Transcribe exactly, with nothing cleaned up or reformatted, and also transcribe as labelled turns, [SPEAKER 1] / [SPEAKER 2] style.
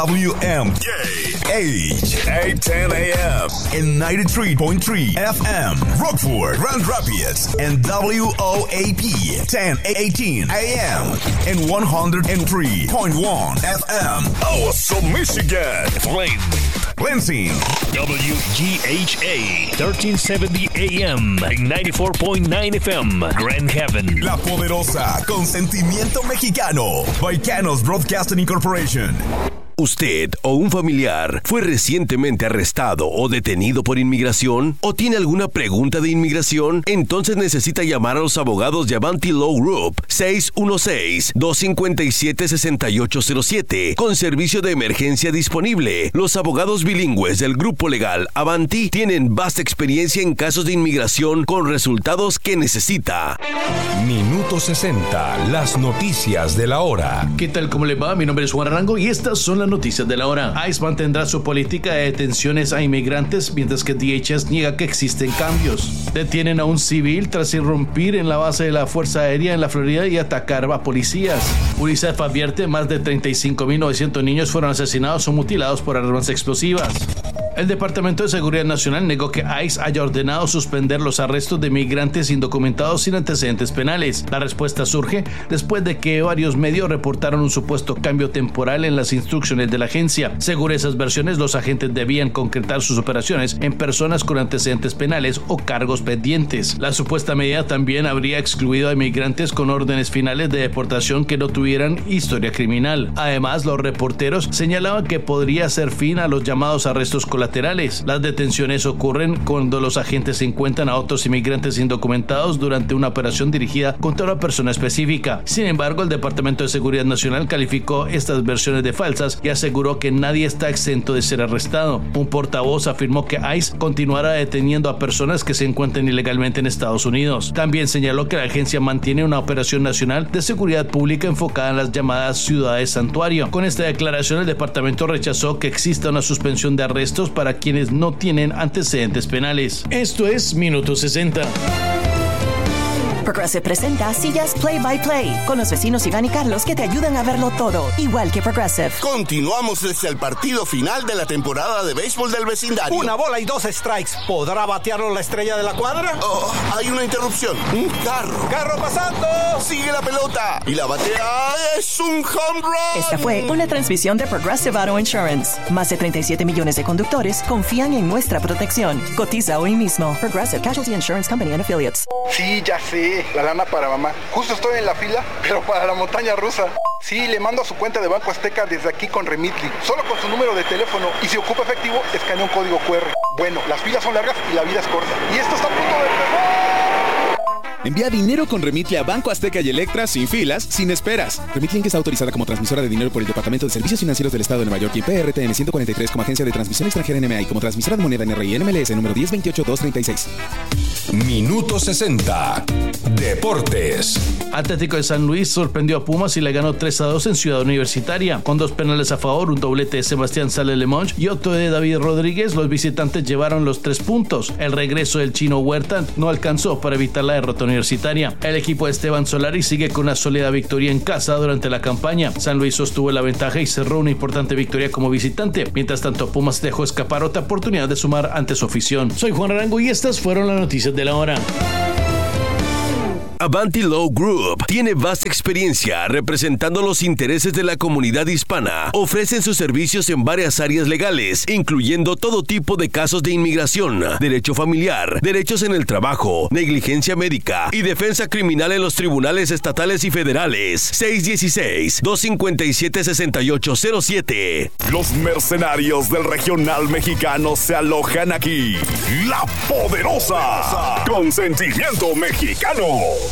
[SPEAKER 1] W M H eight ten A M and ninety-three point three F M Rockford, Grand Rapids, and W O A P ten eighteen A M and one hundred three point one F M Awesome, Michigan. Flint, Lansing,
[SPEAKER 2] W G H A thirteen seventy A M and ninety-four point nine F M Grand Haven.
[SPEAKER 1] La Poderosa, con sentimiento mexicano. Baicanos Broadcasting Incorporation.
[SPEAKER 3] ¿Usted o un familiar fue recientemente arrestado o detenido por inmigración? ¿O tiene alguna pregunta de inmigración? Entonces necesita llamar a los abogados de Avanti Law Group seis uno seis, dos cinco siete, seis ocho cero siete con servicio de emergencia disponible. Los abogados bilingües del grupo legal Avanti tienen vasta experiencia en casos de inmigración con resultados que necesita.
[SPEAKER 4] Minuto sesenta, las noticias de la hora.
[SPEAKER 5] ¿Qué tal? ¿Cómo le va? Mi nombre es Juan Arango y estas son las noticias de la hora. ICE mantendrá su política de detenciones a inmigrantes, mientras que D H S niega que existen cambios. Detienen a un civil tras irrumpir en la base de la Fuerza Aérea en la Florida y atacar a policías. UNICEF advierte más de treinta y cinco mil novecientos niños fueron asesinados o mutilados por armas explosivas. El Departamento de Seguridad Nacional negó que ICE haya ordenado suspender los arrestos de migrantes indocumentados sin antecedentes penales. La respuesta surge después de que varios medios reportaron un supuesto cambio temporal en las instrucciones de la agencia. Según esas versiones, los agentes debían concretar sus operaciones en personas con antecedentes penales o cargos pendientes. La supuesta medida también habría excluido a inmigrantes con órdenes finales de deportación que no tuvieran historia criminal. Además, los reporteros señalaban que podría hacer fin a los llamados arrestos colaterales. Las detenciones ocurren cuando los agentes encuentran a otros inmigrantes indocumentados durante una operación dirigida contra una persona específica. Sin embargo, el Departamento de Seguridad Nacional calificó estas versiones de falsas y aseguró que nadie está exento de ser arrestado. Un portavoz afirmó que ICE continuará deteniendo a personas que se encuentren ilegalmente en Estados Unidos. También señaló que la agencia mantiene una operación nacional de seguridad pública enfocada en las llamadas ciudades santuario. Con esta declaración, el departamento rechazó que exista una suspensión de arrestos para quienes no tienen antecedentes penales. Esto es Minuto sesenta.
[SPEAKER 6] Progressive presenta Sillas Play by Play con los vecinos Iván y Carlos que te ayudan a verlo todo, igual que Progressive.
[SPEAKER 7] Continuamos desde el partido final de la temporada de béisbol del vecindario.
[SPEAKER 8] Una bola y dos strikes. ¿Podrá batearlo la estrella de la cuadra?
[SPEAKER 7] Oh, hay una interrupción. Un carro.
[SPEAKER 8] ¡Carro pasando!
[SPEAKER 7] Sigue la pelota y la batea es un home run.
[SPEAKER 6] Esta fue una transmisión de Progressive Auto Insurance. Más de treinta y siete millones de conductores confían en nuestra protección. Cotiza hoy mismo. Progressive Casualty Insurance Company and Affiliates.
[SPEAKER 9] Sí, ya sé. La lana para mamá. Justo estoy en la fila, pero para la montaña rusa. Sí, le mando a su cuenta de Banco Azteca desde aquí con Remitly. Solo con su número de teléfono. Y si ocupa efectivo, escanea un código cu erre. Bueno, las filas son largas y la vida es corta. Y esto está a punto de empezar.
[SPEAKER 10] Envía dinero con Remitly a Banco Azteca y Electra sin filas, sin esperas. Remitly Inc está autorizada como transmisora de dinero por el Departamento de Servicios Financieros del Estado de Nueva York y P R T N ciento cuarenta y tres como agencia de transmisión extranjera N M A y como transmisora de moneda N R I N M L S número diez veintiocho dos treinta y seis.
[SPEAKER 4] Minuto sesenta. Deportes.
[SPEAKER 5] Atlético de San Luis sorprendió a Pumas y le ganó tres a dos en Ciudad Universitaria. Con dos penales a favor, un doblete de Sebastián Sale-Lemonch y otro de David Rodríguez, los visitantes llevaron los tres puntos. El regreso del Chino Huerta no alcanzó para evitar la derrota universitaria. El equipo de Esteban Solari sigue con una sólida victoria en casa durante la campaña. San Luis sostuvo la ventaja y cerró una importante victoria como visitante. Mientras tanto, Pumas dejó escapar otra oportunidad de sumar ante su afición. Soy Juan Arango y estas fueron las noticias de la hora.
[SPEAKER 3] Avanti Law Group tiene vasta experiencia representando los intereses de la comunidad hispana. Ofrecen sus servicios en varias áreas legales, incluyendo todo tipo de casos de inmigración, derecho familiar, derechos en el trabajo, negligencia médica y defensa criminal en los tribunales estatales y federales. seis uno seis, dos cinco siete, seis ocho cero siete.
[SPEAKER 1] Los mercenarios del regional mexicano se alojan aquí. La Poderosa, con sentimiento mexicano.